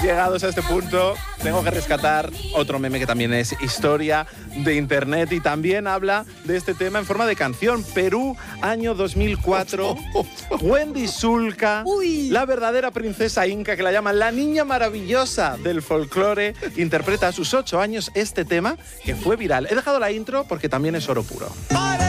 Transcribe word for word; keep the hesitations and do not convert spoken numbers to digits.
Llegados a este punto, tengo que rescatar otro meme que también es historia de internet y también habla de este tema en forma de canción. Perú, año dos mil cuatro. Wendy Zulka, Uy. la verdadera princesa inca, que la llaman la niña maravillosa del folclore, interpreta a sus ocho años este tema que fue viral. He dejado la intro porque también es oro puro. ¡Para!